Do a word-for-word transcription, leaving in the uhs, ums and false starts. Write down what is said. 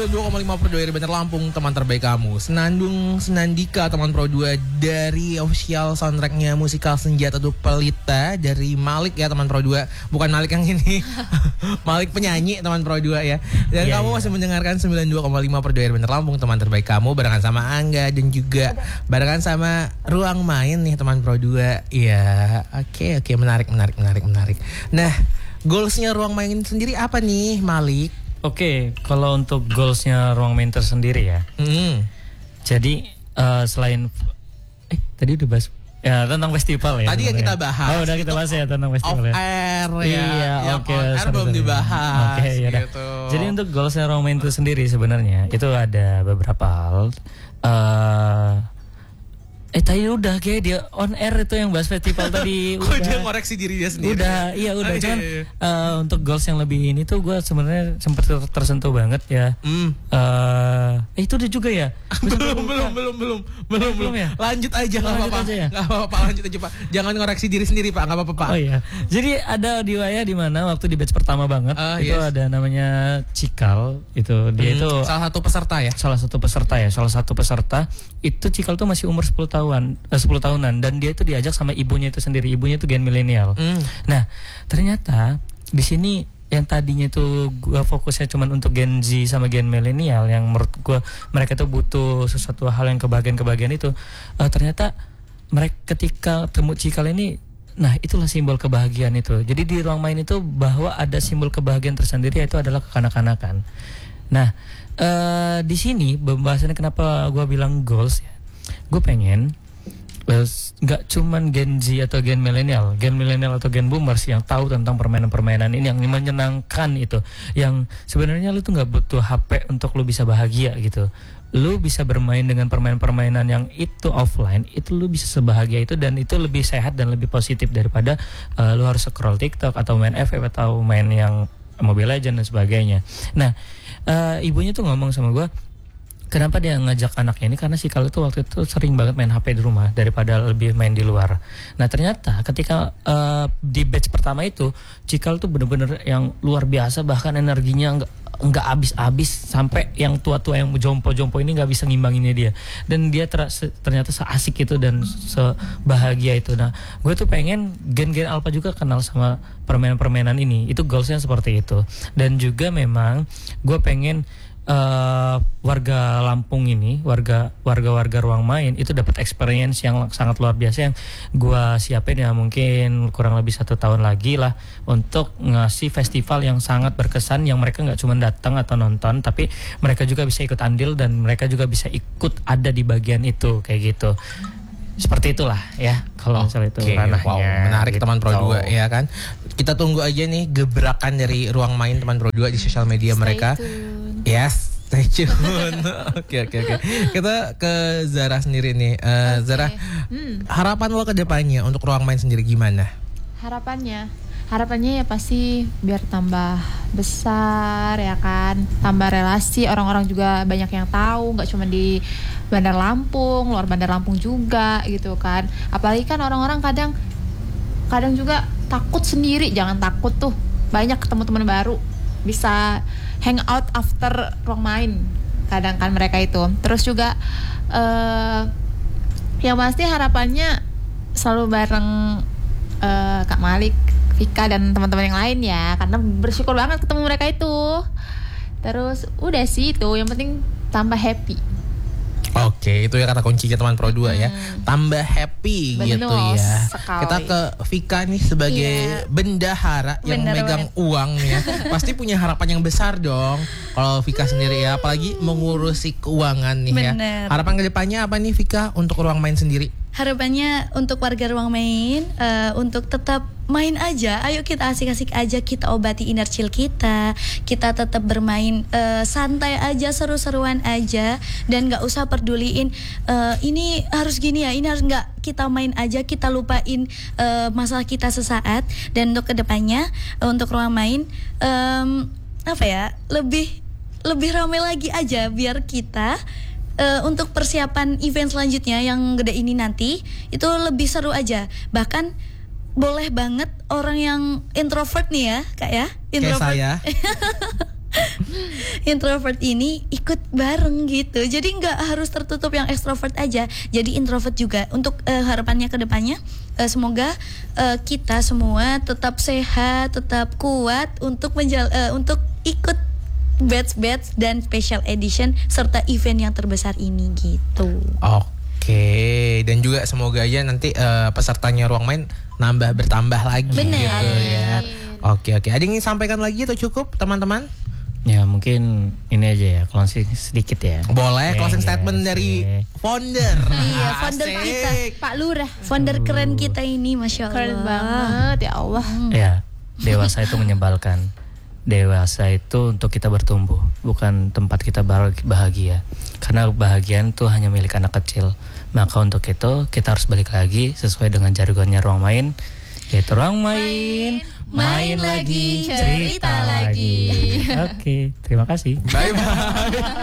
sembilan puluh dua koma lima per dua R Bandar Lampung, teman terbaik kamu. Senandung Senandika, teman Pro dua dari official soundtracknya musikal Senjata Tuh Pelita dari Malik ya, teman Pro dua. Bukan Malik yang ini. Malik penyanyi, teman Pro dua ya. Dan yeah, kamu yeah. masih mendengarkan sembilan puluh dua koma lima per dua R Bandar Lampung, teman terbaik kamu, barengan sama Angga dan juga barengan sama Ruang Main nih, teman Pro dua. Iya, oke oke, menarik menarik menarik menarik. Nah, goalsnya Ruang Main sendiri apa nih, Malik? Oke, kalau untuk goalsnya Ruang Main tersendiri ya. Mm. Jadi uh, selain eh tadi udah bahas ya tentang festival ya. Tadi yang kita bahas. Oh, udah kita bahas ya tentang festival off ya. air ya. Iya, oke. Okay, air belum dibahas. Oke, okay, ya gitu. Jadi untuk goalsnya Ruang Main itu sendiri sebenarnya itu ada beberapa hal. Uh, Eh tadi udah kayak dia on air itu yang bahas festival tadi. Kok dia ngoreksi diri dia sendiri? Udah, iya udah. Cuman uh, untuk goals yang lebih ini tuh gue sebenarnya sempat tersentuh banget ya. Mm. Uh, eh itu udah juga ya? belum, belum, belum, belum, belum, belum ya. Lanjut aja, nggak apa-apa. Ya? Nggak apa-apa, lanjut aja Pak. Jangan ngoreksi diri sendiri Pak, nggak apa-apa Pak. Oh iya. Jadi ada di Waya di mana waktu di batch pertama banget uh, itu yes. ada namanya Cikal itu dia hmm, itu salah satu peserta ya. Salah satu peserta ya, salah satu peserta itu Cikal tuh masih umur sepuluh tahun. sepuluh tahunan dan dia itu diajak sama ibunya itu sendiri. Ibunya itu gen milenial. Mm. Nah, ternyata di sini yang tadinya itu gua fokusnya cuman untuk Gen Z sama gen milenial yang menurut gua mereka tuh butuh sesuatu hal yang kebahagiaan-kebahagiaan itu. Uh, ternyata mereka ketika temu Cikal ini, nah itulah simbol kebahagiaan itu. Jadi di Ruang Main itu bahwa ada simbol kebahagiaan tersendiri, yaitu adalah kekanak-kanakan. Nah, uh, di sini pembahasannya kenapa gua bilang goals ya. Gue pengen nggak cuman Gen Z atau Gen milenial, Gen milenial atau Gen boomers yang tahu tentang permainan-permainan ini yang menyenangkan itu, yang sebenarnya lu tuh nggak butuh H P untuk lu bisa bahagia gitu. Lu bisa bermain dengan permainan-permainan yang itu offline, itu lu bisa sebahagia itu, dan itu lebih sehat dan lebih positif daripada uh, lu harus scroll TikTok atau main F F atau main yang Mobile Legends dan sebagainya. Nah, uh, ibunya tuh ngomong sama gue, kenapa dia ngajak anaknya ini, karena si Cikal itu waktu itu sering banget main H P di rumah daripada lebih main di luar. Nah ternyata ketika uh, di batch pertama itu Cikal tuh bener-bener yang luar biasa, bahkan energinya nggak nggak habis-habis sampai yang tua-tua yang jompo-jompo ini nggak bisa ngimbanginnya dia. Dan dia ter- ternyata seasik itu dan sebahagia itu. Nah gue tuh pengen gen-gen alpha juga kenal sama permainan-permainan ini. Itu goalsnya seperti itu. Dan juga memang gue pengen Uh, warga Lampung ini, warga warga-warga Ruang Main itu dapat experience yang sangat luar biasa yang gua siapin ya, mungkin kurang lebih satu tahun lagi lah, untuk ngasih festival yang sangat berkesan, yang mereka nggak cuma datang atau nonton, tapi mereka juga bisa ikut andil dan mereka juga bisa ikut ada di bagian itu kayak gitu. Seperti itulah ya kalau oh, misalnya itu okay. ranahnya. Wow, menarik gitu. Teman Pro dua ya kan. Kita tunggu aja nih gebrakan dari Ruang Main teman Pro dua di sosial media stay mereka. Tune. Yes, stay tune. Oke oke oke. Kita ke Zara sendiri nih. Uh, okay. Zara, hmm. harapan lo ke depannya untuk Ruang Main sendiri gimana? Harapannya Harapannya ya pasti biar tambah besar ya kan, tambah relasi, orang-orang juga banyak yang tahu, nggak cuma di Bandar Lampung, luar Bandar Lampung juga gitu kan. Apalagi kan orang-orang kadang kadang juga takut sendiri, jangan takut tuh, banyak ketemu teman baru, bisa hang out after Ruang Main kadang kan mereka itu. Terus juga uh, yang pasti harapannya selalu bareng uh, Kak Malik, Vika dan teman-teman yang lain ya, karena bersyukur banget ketemu mereka itu. Terus udah sih itu, yang penting tambah happy. Oke, itu ya kata kuncinya teman Pro dua hmm. ya. Tambah happy. Bener gitu ya. Sekali. Kita ke Vika nih sebagai yeah. bendahara yang bener memegang banget. Uang ya. Pasti punya harapan yang besar dong kalau Vika sendiri ya, apalagi mengurusi keuangan nih bener. Ya. Harapan kedepannya apa nih Vika untuk Ruang Main sendiri? Harapannya untuk warga Ruang Main uh, untuk tetap main aja, ayo kita asik-asik aja, kita obati inner chill kita, kita tetap bermain uh, santai aja, seru-seruan aja, dan nggak usah peduliin uh, ini harus gini ya, ini harus nggak, kita main aja, kita lupain uh, masalah kita sesaat. Dan untuk kedepannya uh, untuk Ruang Main um, apa ya, lebih lebih ramai lagi aja biar kita Uh, untuk persiapan event selanjutnya yang gede ini nanti itu lebih seru aja. Bahkan boleh banget orang yang introvert nih ya Kak ya, introvert. Kayak saya. introvert ini ikut bareng gitu. Jadi nggak harus tertutup yang ekstrovert aja. Jadi introvert juga. Untuk uh, harapannya ke depannya, uh, semoga uh, kita semua tetap sehat, tetap kuat untuk menjal uh, untuk ikut batch-batch dan special edition serta event yang terbesar ini gitu. Oke, dan juga semoga aja nanti uh, pesertanya Ruang Main nambah bertambah lagi. Bener. Gitu ya. Oke oke. Ada yang ingin sampaikan lagi atau cukup teman-teman? Ya mungkin ini aja ya, closing sedikit ya. Boleh, closing Yes, statement dari yes. founder. Iya, founder Asik. kita, Pak Lurah. founder keren kita ini, masya Allah. Keren banget ya Allah. Ya, dewasa itu menyebalkan. Dewasa itu untuk kita bertumbuh, bukan tempat kita bahagia. Karena kebahagiaan itu hanya milik anak kecil. Maka untuk itu kita harus balik lagi sesuai dengan jargonnya Ruang Main, yaitu Ruang Main, main lagi, cerita lagi. Oke, terima kasih. Bye bye.